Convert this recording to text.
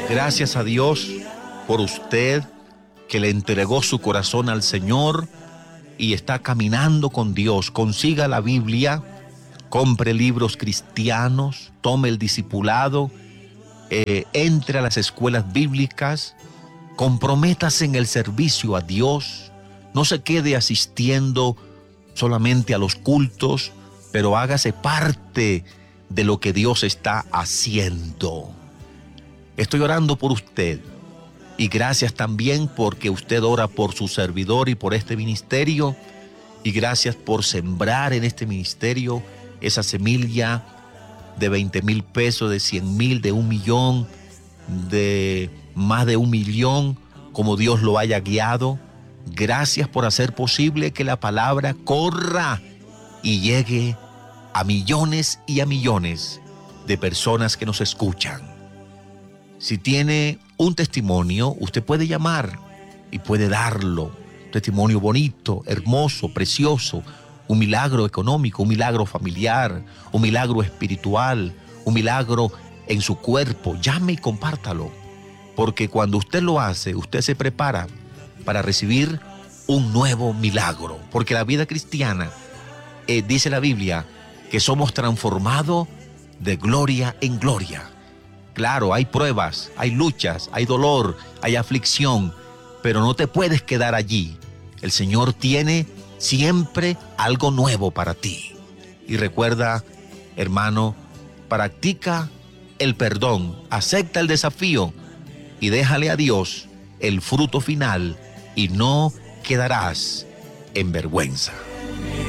Gracias a Dios por usted que le entregó su corazón al Señor y está caminando con Dios. Consiga la Biblia, compre libros cristianos, tome el discipulado, entre a las escuelas bíblicas, comprométase en el servicio a Dios, no se quede asistiendo solamente a los cultos, pero hágase parte de lo que Dios está haciendo. Estoy orando por usted y gracias también porque usted ora por su servidor y por este ministerio, y gracias por sembrar en este ministerio esa semilla de 20,000 pesos, de 100,000, de 1,000,000, de más de 1,000,000, como Dios lo haya guiado. Gracias por hacer posible que la palabra corra y llegue a millones y a millones de personas que nos escuchan. Si tiene un testimonio, usted puede llamar y puede darlo. Un testimonio bonito, hermoso, precioso, un milagro económico, un milagro familiar, un milagro espiritual, un milagro en su cuerpo. Llame y compártalo, porque cuando usted lo hace, usted se prepara para recibir un nuevo milagro, porque la vida cristiana, dice la Biblia, que somos transformados de gloria en gloria. Claro, hay pruebas, hay luchas, hay dolor, hay aflicción, pero no te puedes quedar allí. El Señor tiene siempre algo nuevo para ti. Y recuerda, hermano, practica el perdón, acepta el desafío y déjale a Dios el fruto final y no quedarás en vergüenza.